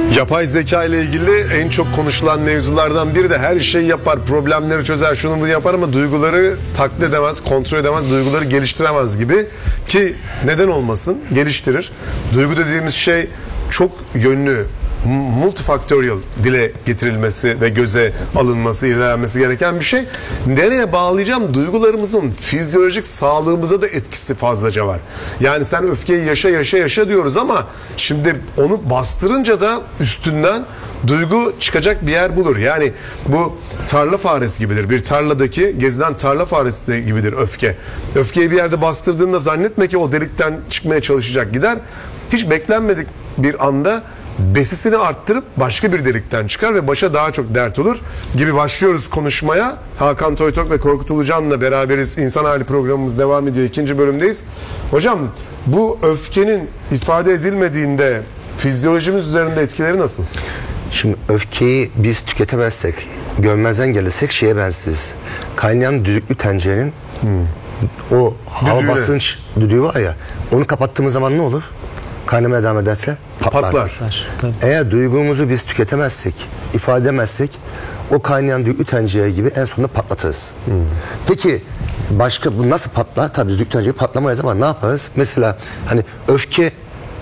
Yapay zeka ile ilgili en çok konuşulan mevzulardan biri de her şeyi yapar, problemleri çözer, şunu bunu yapar ama duyguları taklit edemez, kontrol edemez, duyguları geliştiremez gibi ki neden olmasın, geliştirir. Duygu dediğimiz şey çok yönlü, multifaktöryel dile getirilmesi ve göze alınması, irdelenmesi gereken bir şey. Nereye bağlayacağım? Duygularımızın fizyolojik sağlığımıza da etkisi fazlaca var. Yani sen öfkeyi yaşa diyoruz ama şimdi onu bastırınca da üstünden duygu çıkacak bir yer bulur. Yani bu tarla faresi gibidir. Bir tarladaki gezilen tarla faresi gibidir öfke. Öfkeyi bir yerde bastırdığında zannetme ki o delikten çıkmaya çalışacak, gider. Hiç beklenmedik bir anda besisini arttırıp başka bir delikten çıkar ve başa daha çok dert olur gibi başlıyoruz konuşmaya. Hakan Toytok ve Korkut Ulucan'la beraberiz. İnsan Hali programımız devam ediyor. 2. bölümdeyiz. Hocam, bu öfkenin ifade edilmediğinde fizyolojimiz üzerinde etkileri nasıl? Şimdi öfkeyi biz tüketemezsek, görmezden gelirsek şeye benziz. Kaynayan düdüklü tencerenin o hava basınç düdüğü var ya, onu kapattığımız zaman ne olur? Kaynamaya devam ederse patlar. Eğer duygumuzu biz tüketemezsek, ifade edemezsek o kaynayan düdüklü tencere gibi en sonunda patlatırız. Peki başka bu nasıl patlar? Tabii düdüklü tencere patlamayız ama ne yaparız? Mesela hani öfke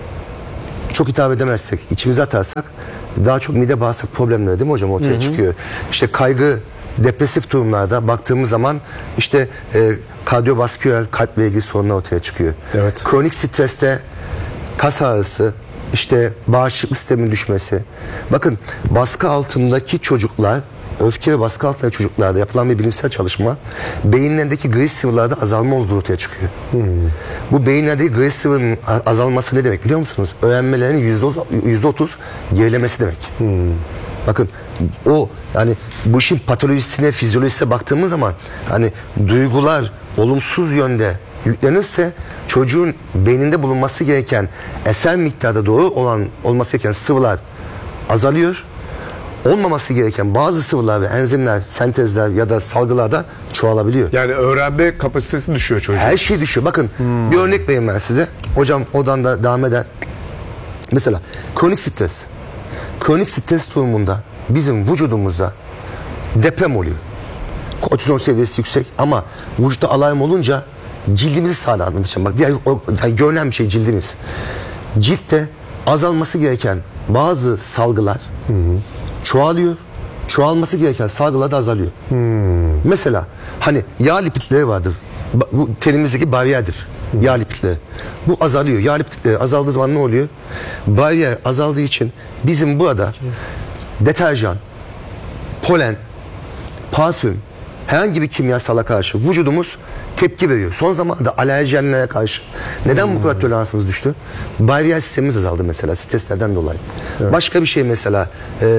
çok hitap edemezsek, içimize atarsak daha çok mide bağırsak problemleri, değil mi hocam, ortaya çıkıyor. İşte kaygı, depresif durumlarda baktığımız zaman işte kardiyovasküler, kalple ilgili sorunlar ortaya çıkıyor. Evet. Kronik streste kas ağrısı, işte bağışıklık sistemin düşmesi. Bakın, baskı altındaki çocuklar, öfke ve baskı altındaki çocuklarda yapılan bir bilimsel çalışma, beyinlerindeki gri sıvılarda azalma olduğu ortaya çıkıyor. Bu beyinlerdeki gri sıvının azalması ne demek biliyor musunuz? Öğrenmelerinin %30 gerilemesi demek. Bakın, o yani bu işin patolojisine, fizyolojisine baktığımız zaman hani duygular olumsuz yönde yüklenirse çocuğun beyninde bulunması gereken eser miktarda doğru olması gereken sıvılar azalıyor. Olmaması gereken bazı sıvılar ve enzimler, sentezler ya da salgılarda çoğalabiliyor. Yani öğrenme kapasitesi düşüyor çocuğun. Her şey düşüyor. Bakın, bir örnek vereyim ben size. Hocam odan da devam eder. Mesela kronik stres. Kronik stres durumunda bizim vücudumuzda deprem oluyor. Kortizol seviyesi yüksek ama vücutta alarm olunca cildimizi sağladığımız için, bak diğer yani görünen bir şey cildimiz. Ciltte azalması gereken bazı salgılar çoğalıyor. Çoğalması gereken salgılar da azalıyor. Mesela hani yağ lipidleri vardır. Bu tenimizdeki bariyerdir. Yağ lipidleri. Bu azalıyor. Yağ lipidleri azaldığı zaman ne oluyor? Bariyer azaldığı için bizim burada deterjan, polen, parfüm, herhangi bir kimyasala karşı vücudumuz tepki veriyor. Son zamanlarda alerjenlere karşı. Neden bu kadar toleransımız düştü? Bariyer sistemimiz azaldı mesela streslerden dolayı. Evet. Başka bir şey mesela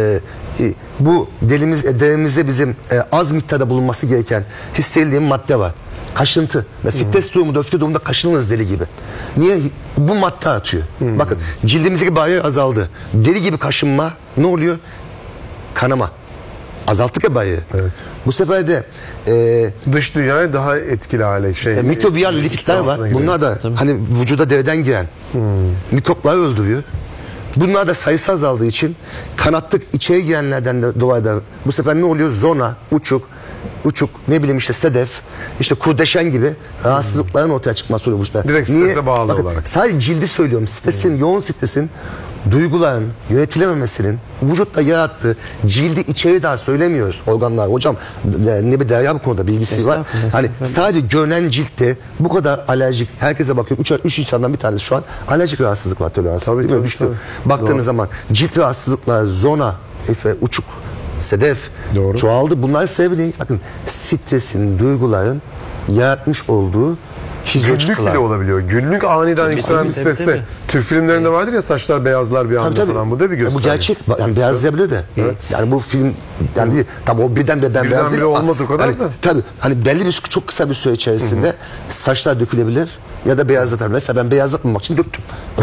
bu derimizde bizim az miktarda bulunması gereken hissedildiğim madde var. Kaşıntı. Ve stres durumunda, öfke durumunda kaşınırız deli gibi. Niye? Bu madde atıyor. Bakın, cildimizdeki bariyer azaldı. Deli gibi kaşınma ne oluyor? Kanama. Azalttık ya bariyeri. Evet. Bu sefer de dış dünyaya daha etkili hale mikrobiyal lipidler var. Bunlar da hani vücuda deriden giren mikropları öldürüyor. Bunlar da sayısı azaldığı için kanattık içeri girenlerden de dolayı da bu sefer ne oluyor? Zona, uçuk, ne bileyim işte sedef, işte kurdeşen gibi rahatsızlıkların ortaya çıkması oluyor vücutta. Direkt strese bağlı olarak. Sadece cildi söylüyorum. Stresin, yoğun stresin, duyguların yönetilememesinin vücutta yarattığı cildi içeri daha söylemiyoruz organlar. Hocam ne bir derya bu konuda bilgisi var. Hani sadece görünen ciltte bu kadar alerjik, herkese bakıyor. 3 insandan bir tanesi şu an alerjik rahatsızlık var, toleransızlık. Tabii, düştü. Baktığınız zaman cilt rahatsızlıklar, zona, uçuk, sedef çoğaldı. Bunlar sebebi ne? Bakın, stresin, duyguların yaratmış olduğu günlük bile olabiliyor. Günlük aniden yükselen bir streste. Türk filmlerinde vardır ya, saçlar beyazlar bir anda falan. Bu da bir gösterge. Bu gerçek. Yani beyazlayabilir de. Evet. Yani bu film yani tabii o birdenbire beyaz olmaz o kadar da. Tabii hani belli bir çok kısa bir süre içerisinde saçlar dökülebilir. Ya da beyazlatar. Mesela ben beyazlatmamak için döktüm.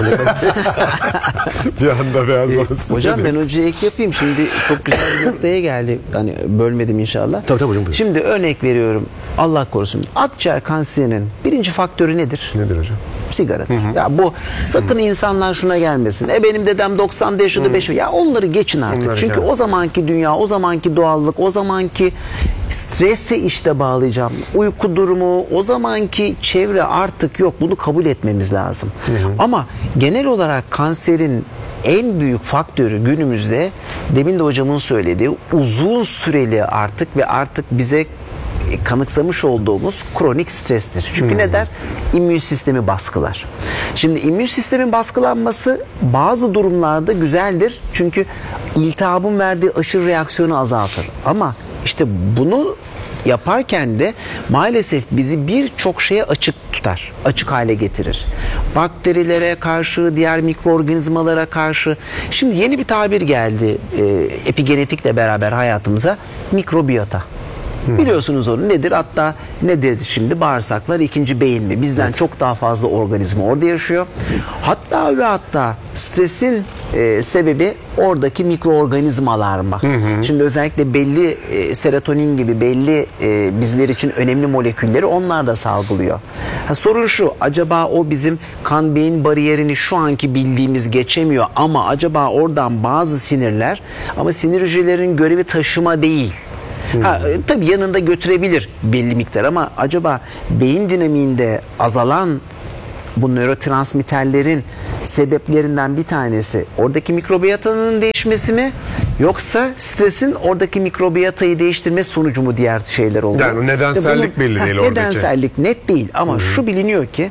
Bir anda beyazlansın. Hocam ben hocaya ek yapayım. Şimdi çok güzel bir noktaya geldi. Hani bölmedim inşallah. Tabii hocam, buyurun. Şimdi örnek veriyorum. Allah korusun. Akciğer kanserinin birinci faktörü nedir? Nedir hocam? Sigaradır. Ya bu sakın insanlar şuna gelmesin. Benim dedem 90'da yaşadı 5. Ya onları geçin artık. Onları Çünkü yani. o zamanki dünya, o zamanki doğallık, o zamanki strese işte bağlayacağım. Uyku durumu, o zamanki çevre artık yok. Bunu kabul etmemiz lazım. Ama genel olarak kanserin en büyük faktörü günümüzde demin de hocamın söylediği uzun süreli artık ve artık bize kanıksamış olduğumuz kronik strestir. Çünkü ne der? İmmün sistemi baskılar. Şimdi immün sistemin baskılanması bazı durumlarda güzeldir. Çünkü iltihabın verdiği aşırı reaksiyonu azaltır. Ama işte bunu yaparken de maalesef bizi birçok şeye açık tutar. Açık hale getirir. Bakterilere karşı, diğer mikroorganizmalara karşı. Şimdi yeni bir tabir geldi epigenetikle beraber hayatımıza. Mikrobiyota. Biliyorsunuz onu nedir? Hatta ne dedi şimdi? Bağırsaklar ikinci beyin mi? Bizden çok daha fazla organizma orada yaşıyor. Hatta ve hatta stresin sebebi oradaki mikroorganizmalar mı? Şimdi özellikle belli serotonin gibi belli bizler için önemli molekülleri onlar da salgılıyor. Sorun şu, acaba o bizim kan beyin bariyerini şu anki bildiğimiz geçemiyor ama acaba oradan bazı sinirler ama sinir hücrelerinin görevi taşıma değil. Tabii yanında götürebilir belli miktar ama acaba beyin dinamiğinde azalan bu nörotransmitterlerin sebeplerinden bir tanesi oradaki mikrobiyotanın değişmesi mi yoksa stresin oradaki mikrobiyotayı değiştirmesi sonucu mu diğer şeyler oldu? Yani o nedensellik belli değil oradaki. Nedensellik net değil ama şu biliniyor ki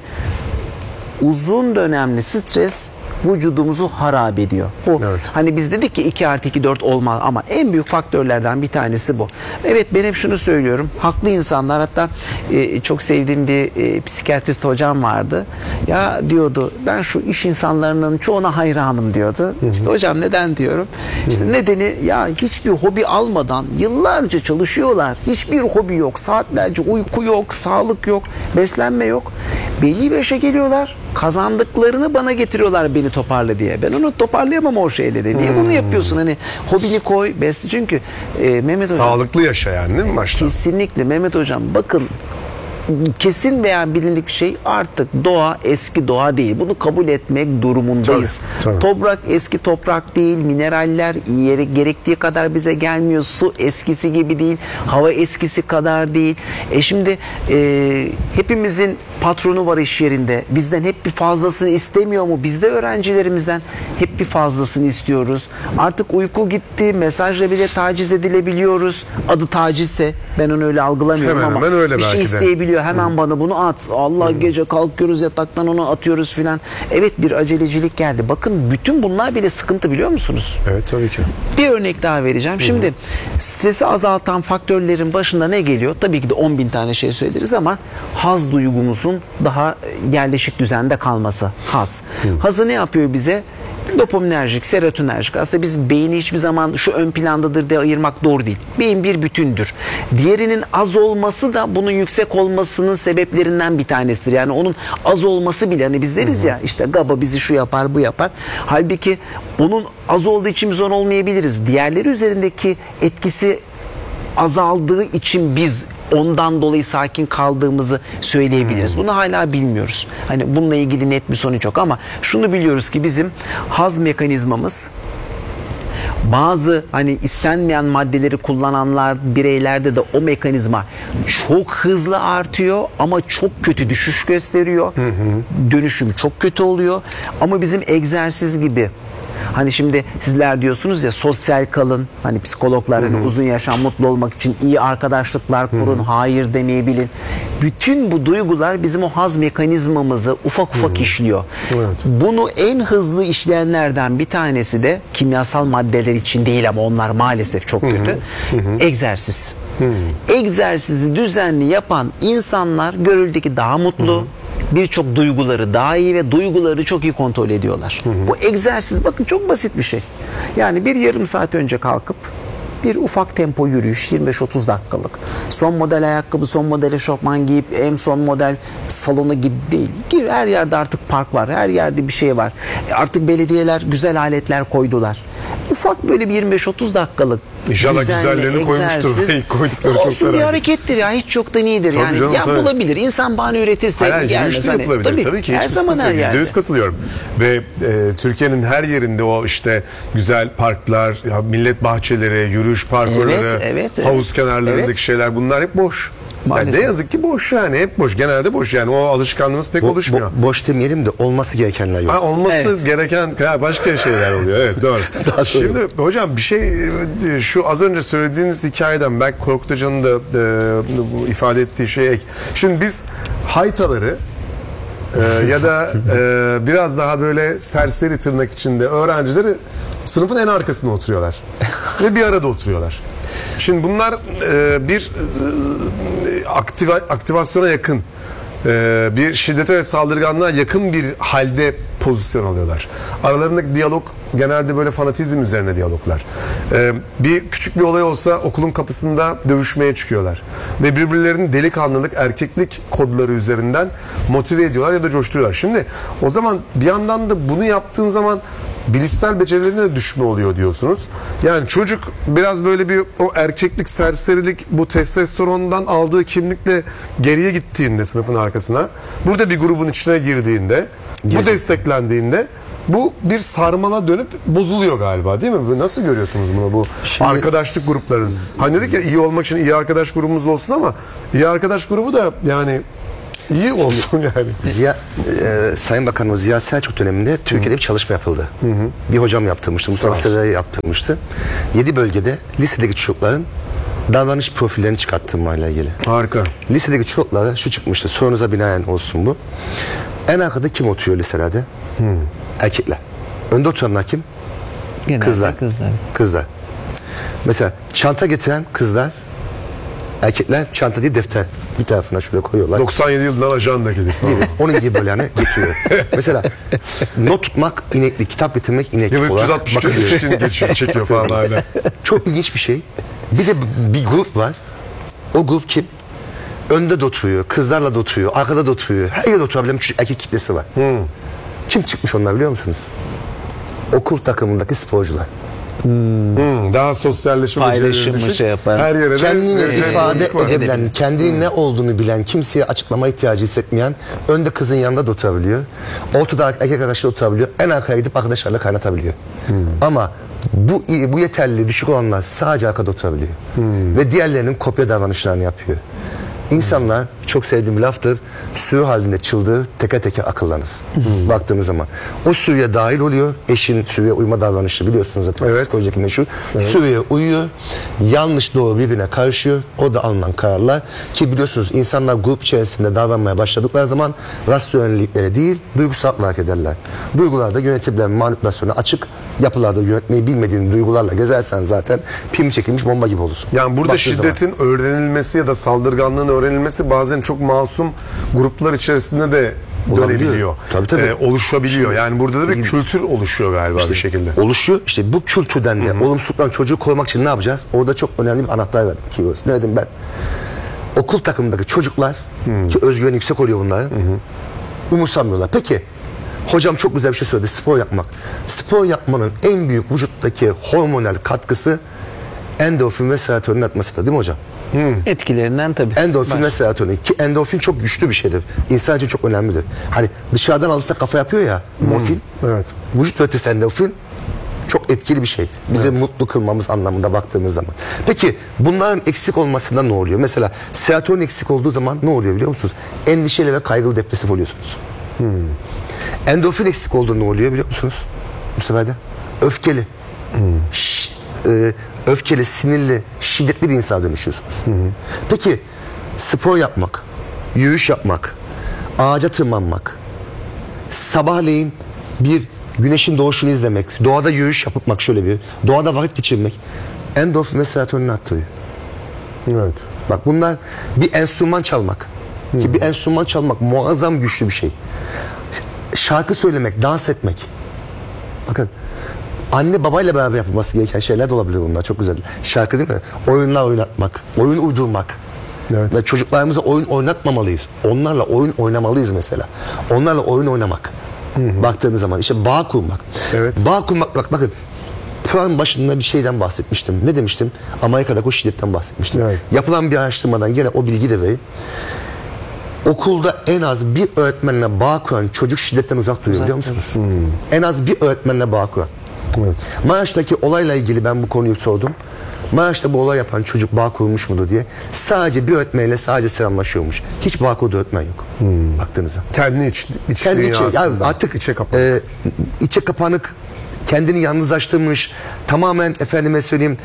uzun dönemli stres vücudumuzu harap ediyor. Bu Evet. hani biz dedik ki 2 + 2 4 olmaz ama en büyük faktörlerden bir tanesi bu. Evet ben hep şunu söylüyorum. Haklı insanlar hatta çok sevdiğim bir psikiyatrist hocam vardı. Ya diyordu ben şu iş insanlarının çoğuna hayranım diyordu. İşte hocam neden diyorum. İşte nedeni ya hiçbir hobi almadan yıllarca çalışıyorlar. Hiçbir hobi yok. Saatlerce uyku yok, sağlık yok, beslenme yok. Belli bir yaşa geliyorlar. Kazandıklarını bana getiriyorlar beni toparla diye. Ben onu toparlayamam o şeyle de. Niye bunu yapıyorsun? Hani hobini koy, besle. Çünkü Mehmet Hocam. Sağlıklı yaşa yani değil mi başta? Kesinlikle Mehmet Hocam bakın kesin veya bilindik bir şey artık doğa eski doğa değil. Bunu kabul etmek durumundayız. Tabii. Toprak eski toprak değil. Mineraller yeri gerektiği kadar bize gelmiyor. Su eskisi gibi değil. Hava eskisi kadar değil. Şimdi hepimizin patronu var iş yerinde. Bizden hep bir fazlasını istemiyor mu? Biz de öğrencilerimizden hep bir fazlasını istiyoruz. Artık uyku gitti. Mesajla bile taciz edilebiliyoruz. Adı tacizse ben onu öyle algılamıyorum Hemen ama hemen öyle bir şey belki de. isteyebiliyor. Hemen bana bunu at. Allah gece kalkıyoruz yataktan onu atıyoruz filan. Evet bir acelecilik geldi. Bakın bütün bunlar bile sıkıntı biliyor musunuz? Evet tabii ki. Bir örnek daha vereceğim. Şimdi stresi azaltan faktörlerin başında ne geliyor? Tabii ki de 10.000 tane şey söyleriz ama haz duygumuzun daha yerleşik düzende kalması. Haz. Hazı ne yapıyor bize? Dopaminerjik, serotonerjik. Aslında biz beyni hiçbir zaman şu ön plandadır diye ayırmak doğru değil. Beyin bir bütündür. Diğerinin az olması da bunun yüksek olmasının sebeplerinden bir tanesidir. Yani onun az olması bile hani biz deriz ya işte GABA bizi şu yapar bu yapar. Halbuki onun az olduğu için biz onu olmayabiliriz. Diğerleri üzerindeki etkisi azaldığı için biz ondan dolayı sakin kaldığımızı söyleyebiliriz. Bunu hala bilmiyoruz. Hani bununla ilgili net bir sonuç yok ama şunu biliyoruz ki bizim haz mekanizmamız bazı hani istenmeyen maddeleri kullananlar bireylerde de o mekanizma çok hızlı artıyor ama çok kötü düşüş gösteriyor. Dönüşüm çok kötü oluyor. Ama bizim egzersiz gibi hani şimdi sizler diyorsunuz ya sosyal kalın hani psikologlar hani uzun yaşam mutlu olmak için iyi arkadaşlıklar kurun hayır demeyi bilin. Bütün bu duygular bizim o haz mekanizmamızı ufak ufak işliyor. Evet. Bunu en hızlı işleyenlerden bir tanesi de kimyasal maddeler için değil ama onlar maalesef çok kötü. Egzersiz. Egzersizi düzenli yapan insanlar görüldüğü daha mutlu. Birçok duyguları daha iyi ve duyguları çok iyi kontrol ediyorlar. Bu egzersiz bakın çok basit bir şey. Yani bir yarım saat önce kalkıp Bir ufak tempo yürüyüş 25-30 dakikalık. Son model ayakkabı, son model eşofman giyip en son model salona gibi değil. Gir, her yerde artık park var. Her yerde bir şey var. Artık belediyeler güzel aletler koydular. Ufak böyle bir 25-30 dakikalık İnşallah düzenli güzellerini koymuştur. egzersiz. İlk koydukları çok Olsun bir önemli. harekettir ya. Hiç yoktan iyidir. Tabii Yani canım, tabii. yapılabilir. İnsan bahane üretirse Hayır, gelmez. yürüyüş de Hani, yapılabilir. Tabii ki her hiçbir zaman sıkıntı her yok. yerde. %100 katılıyorum. Ve Türkiye'nin her yerinde o işte güzel parklar, ya millet bahçeleri, yürüyüş parkurları, evet. havuz kenarlarındaki Evet. şeyler bunlar hep boş. Yani Maalesef. ne yazık ki boş yani. Hep boş. Genelde boş. Yani o alışkanlığımız pek oluşmuyor. Boş demeyelim de olması gerekenler yok. Ha, olması Evet. gereken başka şeyler oluyor. Evet, doğru. Şimdi hocam bir şey, şu az önce söylediğiniz hikayeden belki Korkut Hoca'nın da bu ifade ettiği şeye ek. Şimdi biz haytaları ya da biraz daha böyle serseri tırnak içinde öğrencileri sınıfın en arkasına oturuyorlar. Ve bir arada oturuyorlar. Şimdi bunlar bir aktivasyona yakın, bir şiddete ve saldırganlığa yakın bir halde pozisyon alıyorlar. Aralarındaki diyalog genelde böyle fanatizm üzerine diyaloglar. Bir küçük bir olay olsa okulun kapısında dövüşmeye çıkıyorlar. Ve birbirlerinin delikanlılık, erkeklik kodları üzerinden motive ediyorlar ya da coşturuyorlar. Şimdi o zaman bir yandan da bunu yaptığın zaman bilişsel becerilerine de düşme oluyor diyorsunuz. Yani çocuk biraz böyle bir o erkeklik, serserilik, bu testosterondan aldığı kimlikle geriye gittiğinde sınıfın arkasına, burada bir grubun içine girdiğinde, bu desteklendiğinde bu bir sarmala dönüp bozuluyor galiba, değil mi? Nasıl görüyorsunuz bunu, bu arkadaşlık grupları? Hani dedik ya, iyi olmak için iyi arkadaş grubumuz olsun, ama iyi arkadaş grubu da yani iyi olsun yani. Sayın Bakanımız Ziya Selçuk döneminde Türkiye'de bir çalışma yapıldı. Bir hocam yaptırmıştı, Mustafa Seray yaptırmıştı. 7 bölgede lisedeki çocukların davranış profillerini çıkarttırmayla ilgili. Harika. Lisedeki çocuklara şu çıkmıştı, sorunuza binaen olsun bu. En arkada kim oturuyor liselerde? Erkekler. Önde oturanlar kim? Genelde Kızlar. kızlar. Kızlar. Mesela çanta getiren kızlar, erkekler çanta değil defter bir tarafına şöyle koyuyorlar. 97 yılından ajandaki herif falan. Değil mi? Onun gibi böyle hani getiriyor. Mesela not tutmak ineklik, kitap getirmek ineklik Yıl olarak 362 bakılıyor. ilişkin geçiyor, çekiyor falan hala. Çok ilginç bir şey. Bir de bir grup var. O grup kim? Önde de oturuyor, kızlarla da oturuyor, arkada da oturuyor. Her yerde oturabilen küçük erkek kitlesi var. Kim çıkmış onlar biliyor musunuz? Okul takımındaki sporcular. Daha sosyalleşme Paylaşımı becerileri düşük. şey yapar. Her yere de Kendini vereceği ifade boncuk var. edebilen, kendinin ne olduğunu bilen, kimseye açıklama ihtiyacı hissetmeyen, önde kızın yanında da oturabiliyor. Ortada erkek arkadaşla oturabiliyor. En arkaya gidip arkadaşlarla kaynatabiliyor. Ama bu yeterliliği düşük olanlar sadece arkada oturabiliyor. Ve diğerlerinin kopya davranışlarını yapıyor. İnsanlar, çok sevdiğim bir laftır, sürü halinde çıldığı teker teker akıllanır. Baktığınız zaman. O sürüye dahil oluyor. Eşin sürüye uyma davranışı biliyorsunuz zaten. Evet. Psikolojik meşhur. Sürüye uyuyor. Yanlış doğru birbirine karışıyor. O da alınan kararlar. Ki biliyorsunuz insanlar grup içerisinde davranmaya başladıkları zaman rasyonelliklere değil, duygusal hareket ederler. Duygularda yönetebilen manipülasyona açık yapılarda yönetmeyi bilmediğin duygularla gezersen zaten pimi çekilmiş bomba gibi olursun. Yani burada Baktığı zaman. şiddetin öğrenilmesi ya da saldırganlığın öğrenilmesi bazen çok masum gruplar içerisinde de Olabiliyor. dönebiliyor. Tabii. Oluşabiliyor. Yani burada da bir kültür oluşuyor galiba bir şekilde. Oluşuyor. İşte bu kültürden de olumsuzluktan çocuğu korumak için ne yapacağız? Orada çok önemli bir anahtar verdim. Ne dedim ben? Okul takımındaki çocuklar ki özgüveni yüksek oluyor bunların. Umursamıyorlar. Peki hocam çok güzel bir şey söyledi. Spor yapmak. Spor yapmanın en büyük vücuttaki hormonal katkısı endorfin ve serotonin artmasıdır, değil mi hocam? Etkilerinden tabii. Endorfin ve serotonin, ki endorfin çok güçlü bir şeydir. İnsan için çok önemlidir. Hani dışarıdan alırsa kafa yapıyor ya, morfin. Evet. Vücut ötesi endorfin çok etkili bir şey. Bizi mutlu kılmamız anlamında baktığımız zaman. Peki bunların eksik olmasında ne oluyor? Mesela serotonin eksik olduğu zaman ne oluyor biliyor musunuz? Endişeli ve kaygılı, depresif oluyorsunuz. Endorfin eksik olduğunda ne oluyor biliyor musunuz? Bu sefer de öfkeli. Öfkeli, sinirli, şiddetli bir insana dönüşüyorsunuz. Peki spor yapmak, yürüyüş yapmak, ağaca tırmanmak, sabahleyin bir güneşin doğuşunu izlemek, doğada yürüyüş yapmak, şöyle bir doğada vakit geçirmek endorfin ve serotonini arttırıyor. Evet. Bak bunlar, bir enstrüman çalmak. Ki bir enstrüman çalmak muazzam güçlü bir şey. Şarkı söylemek, dans etmek. Bakın Anne babayla beraber yapılması gereken şeyler de olabilir bunlar. Çok güzel. Şarkı değil mi? Oyunlar oynatmak, oyun uydurmak. Evet. Ve çocuklarımıza oyun oynatmamalıyız. Onlarla oyun oynamalıyız mesela. Onlarla oyun oynamak. Baktığınız zaman işte bağ kurmak. Evet. Bağ kurmak, bakın programın başında bir şeyden bahsetmiştim. Ne demiştim? Amerika'daki o şiddetten bahsetmiştim. Evet. Yapılan bir araştırmadan gene o bilgi de vereyim. Okulda en az bir öğretmenle bağ kuran çocuk şiddetten uzak duruyor, biliyor musunuz? En az bir öğretmenle bağ kuran. Evet. Maraş'taki olayla ilgili ben bu konuyu sordum. Maraş'ta bu olay yapan çocuk bağ kurmuş mudur diye. Sadece bir öğretmenle sadece selamlaşıyormuş. Hiç bağ kurduğu öğretmen yok. Baktığınızda. Kendi iç Kendi dünyasında. ya artık içe kapanık. içe kapanık, kendini yalnızlaştırmış, tamamen efendime söyleyeyim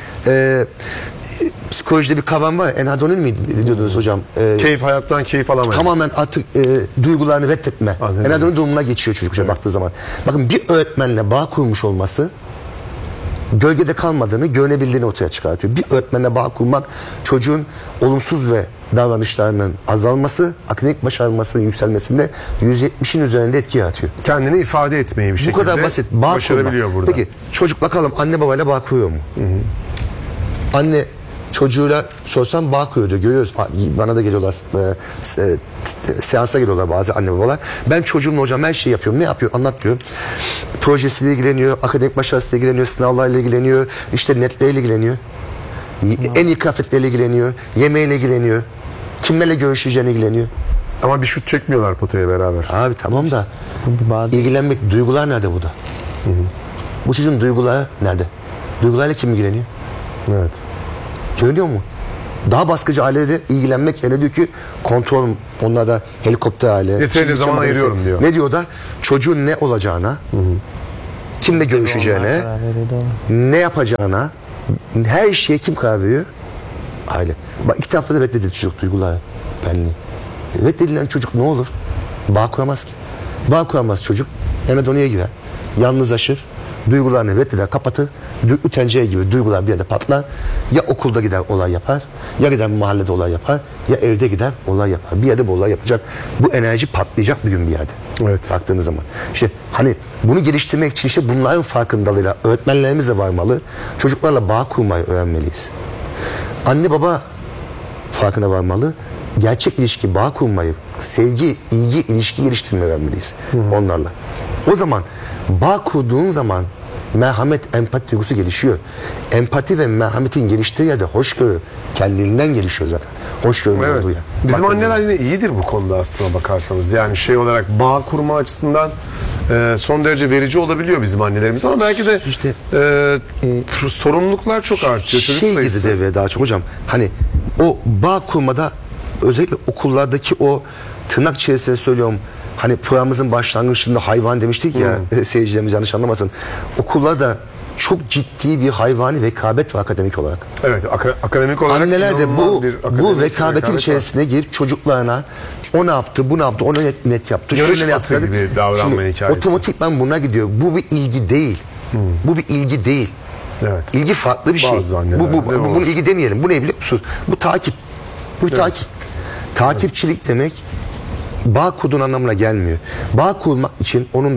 psikolojide bir kavram var. Enhedonin mi diyordunuz hocam? Hayattan keyif alamayız. Tamamen artık duygularını reddetme. Aynen. Enhedonin durumuna geçiyor çocuk baktığı zaman. Bakın bir öğretmenle bağ kurmuş olması gölgede kalmadığını, görünebildiğini ortaya çıkartıyor. Bir öğretmenle bağ kurmak çocuğun olumsuz ve davranışlarının azalması, akademik başarılmasının yükselmesinde 170'in üzerinde etki yaratıyor. Kendini ifade etmeyi bir şekilde Bu kadar basit. Bağ başarabiliyor kurmak. burada. Peki çocuk bakalım anne babayla bağ kuruyor mu? Anne çocuğuyla sorsam bağ kuruyor diyor. Görüyoruz. Bana da geliyorlar. Seansa geliyorlar bazı anne babalar. Ben çocuğumla hocam her şeyi yapıyorum. Ne yapıyor? Anlat diyor. Projesiyle ilgileniyor. Akademik başarısıyla ilgileniyor. Sınavlarla ilgileniyor. İşte netleriyle ilgileniyor. En iyi kıyafetleriyle ilgileniyor. Yemeğiyle ilgileniyor. Kimlerle görüşeceğine ilgileniyor. Ama bir şut çekmiyorlar potaya beraber. Abi tamam da Bazı- ilgilenmek, duygular nerede burada? Bu çocuğun duyguları nerede? Duygularla kim ilgileniyor? Evet. Görüyor mu? Daha baskıcı ailede ilgilenmek, hele diyor ki kontrol, onlarda helikopter aile. Yeterince zaman ailesi. ayırıyorum diyor. Ne diyor da? Çocuğun ne olacağına, kimle görüşeceğine, ne yapacağına, her şeye kim karar veriyor? Aile. Bak 2 haftada reddedildi çocuk duyguları, benliği. Reddedilen çocuk ne olur? Bağ kuramaz ki. Bağ kuramaz çocuk. Enedoniye girer. Yalnızlaşır. Duygularını reddeder, kapatır. Düğütlü tencere gibi duygular bir yerde patlar. Ya okulda gider olay yapar, ya gider mahallede olay yapar, ya evde gider olay yapar. Bir yerde bu olay yapacak. Bu enerji patlayacak bir gün bir yerde. Evet. Baktığınız zaman. İşte hani bunu geliştirmek için işte bunların farkındalığıyla öğretmenlerimiz de varmalı. Çocuklarla bağ kurmayı öğrenmeliyiz. Anne baba farkına varmalı. Gerçek ilişki, bağ kurmayı, sevgi, ilgi, ilişki geliştirmeyi öğrenmeliyiz onlarla. O zaman bağ kurduğun zaman merhamet, empati duygusu gelişiyor. Empati ve merhametin geliştiği yerde hoşgörü kendiliğinden gelişiyor zaten. Hoşgörü Evet. olduğu yer. Bizim Baktığınız anneler yine iyidir bu konuda aslına bakarsanız. Yani şey olarak bağ kurma açısından son derece verici olabiliyor bizim annelerimiz ama belki de İşte- sorumluluklar çok artıyor. Çocuk şey sayısı. gibi devreye daha çok hocam. Hani o bağ kurmada özellikle okullardaki o tırnak içerisinde söylüyorum. Hani programımızın başlangıçında hayvan demiştik ya, seyircilerimiz yanlış anlamasın. Okullarda çok ciddi bir hayvani rekabet var akademik olarak. Evet, akademik olarak Anneler de inanılmaz bir bu akademik rekabetin rekabet var. içerisine girip çocuklarına o ne yaptı, bu ne yaptı, onu net yaptı. Yarış şunu ne atı yaptı. gibi davranma Şimdi hikayesi. otomatikman buna gidiyor. Bu bir ilgi değil. Bu bir ilgi değil. Evet. İlgi farklı bir şey. Bazı annelerde Bunu olur. ilgi demeyelim. Bu ne biliyor musunuz? Bu takip. Bu bir takip. Takipçilik demek bağ kurduğun anlamına gelmiyor. Bağ kurmak için onun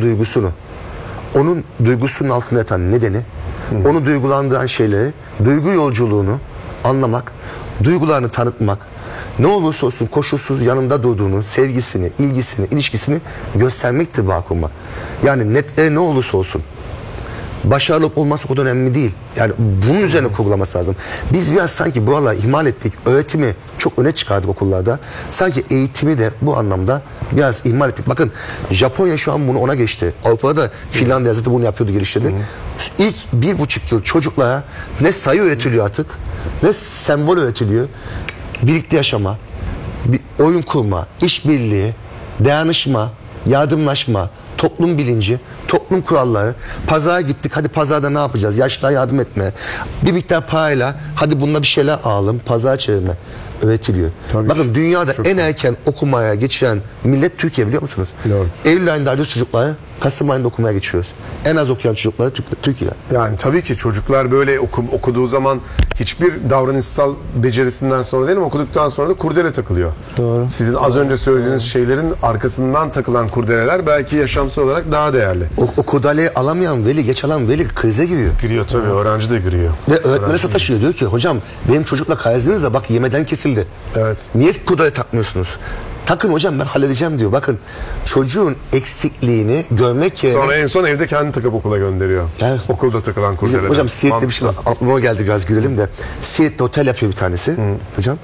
duygusunun altında yatan nedeni, onu duygulandıran şeyleri, duygu yolculuğunu anlamak, duygularını tanıtmak, ne olursa olsun koşulsuz yanında durduğunu, sevgisini, ilgisini, ilişkisini göstermektir bağ kurmak. Yani netleri ne olursa olsun. Başarılı olup olması o kadar önemli değil. Yani bunun üzerine kurgulaması lazım. Biz biraz sanki buraları ihmal ettik. Öğretimi çok öne çıkardık okullarda. Sanki eğitimi de bu anlamda biraz ihmal ettik. Bakın Japonya şu an bunu ona geçti. Avrupa'da da Finlandiya zaten bunu yapıyordu, geliştirdi. İlk 1,5 yıl çocuklara ne sayı öğretiliyor artık, ne sembol öğretiliyor. Birlikte yaşama, bir oyun kurma, işbirliği, dayanışma, yardımlaşma, toplum bilinci, toplum kuralları. Pazara gittik, hadi pazarda ne yapacağız? Yaşlılara yardım etme. Bir miktar parayla hadi bununla bir şeyler alalım, pazara çevirme öğretiliyor. Tabii Bakın dünyada çok en erken okumaya geçiren millet Türkiye, biliyor musunuz? Doğru. Eylül ayında alıyoruz çocukları, Kasım ayında okumaya geçiyoruz. En az okuyan çocuklar Türkiye'de. Yani tabii ki çocuklar böyle okuduğu zaman hiçbir davranışsal becerisinden sonra değil ama okuduktan sonra da kurdele takılıyor. Doğru. Sizin az önce söylediğiniz şeylerin arkasından takılan kurdeleler belki yaşamsal olarak daha değerli. O kurdaleyi alamayan veli, geç alan veli krize giriyor. Giriyor tabii, öğrenci de giriyor. Ve öğretmene sataşıyor. Diyor ki hocam benim çocukla kaydınız da bak yemeden kesildi. Evet. Niye kurdele takmıyorsunuz? Takın hocam ben halledeceğim diyor. Bakın çocuğun eksikliğini görmek yerine... Sonra en son evde kendi takıp okula gönderiyor. Evet. Okulda takılan Bizim, kurdeleler. hocam Siirt'te bir şey var. Aklıma geldi biraz gülelim de. Siirt'te otel yapıyor bir tanesi. Hocam.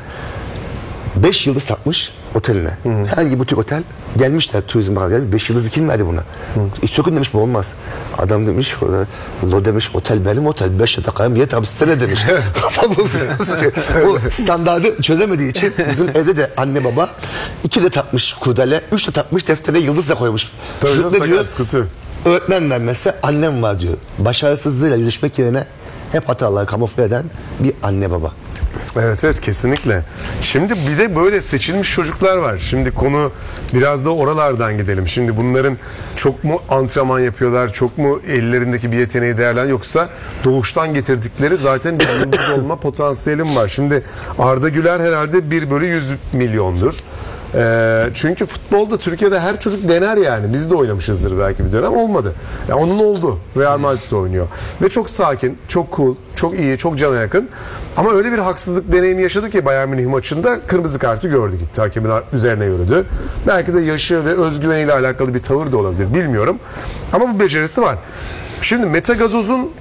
5 yıldız takmış oteline. Herhangi butik otel gelmişler turizm bakanı. 5 yıldızı kim verdi buna? Sökün demiş bu olmaz. Adam demiş lo demiş otel benim otel 5 dakikayım yeter abi size ne demiş. Kafa bu. O standardı çözemediği için bizim evde de anne baba 2 de takmış kurdele, 3 de takmış deftere yıldız da koymuş. Tabii Çocuk canım, ne diyor? sıkıntı. Öğretmen vermezse annem var diyor. Başarısızlığıyla yüzleşmek yerine hep hataları kamufle eden bir anne baba. Evet kesinlikle. Şimdi bir de böyle seçilmiş çocuklar var. Şimdi konu biraz da oralardan gidelim. Şimdi bunların çok mu antrenman yapıyorlar, çok mu ellerindeki bir yeteneği değerlen yoksa doğuştan getirdikleri zaten bir yıldız olma potansiyelim var. Şimdi Arda Güler herhalde 1/100 milyondur. Çünkü futbolda Türkiye'de her çocuk dener yani. Biz de oynamışızdır belki bir dönem, olmadı. Yani onun oldu. Real Madrid'de oynuyor. Ve çok sakin, çok cool, çok iyi, çok cana yakın. Ama öyle bir haksızlık deneyimi yaşadı ki Bayern Münih maçında kırmızı kartı gördü gitti. Hakemin üzerine yürüdü. Belki de yaşı ve özgüveniyle alakalı bir tavır da olabilir. Bilmiyorum. Ama bu becerisi var. Şimdi Mete Gazoz'un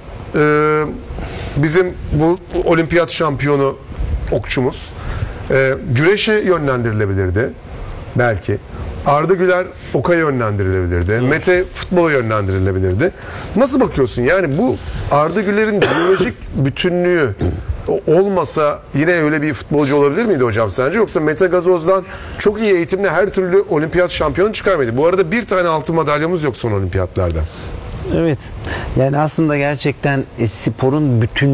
bizim bu olimpiyat şampiyonu okçumuz güreşe yönlendirilebilirdi belki. Arda Güler okaya yönlendirilebilirdi. Mete futbola yönlendirilebilirdi. Nasıl bakıyorsun? Yani bu Arda Güler'in biyolojik bütünlüğü olmasa yine öyle bir futbolcu olabilir miydi hocam sence? Yoksa Mete Gazoz'dan çok iyi eğitimle her türlü olimpiyat şampiyonu çıkar mıydı? Bu arada bir tane altın madalyamız yok son olimpiyatlarda. Evet. Yani aslında gerçekten sporun bütün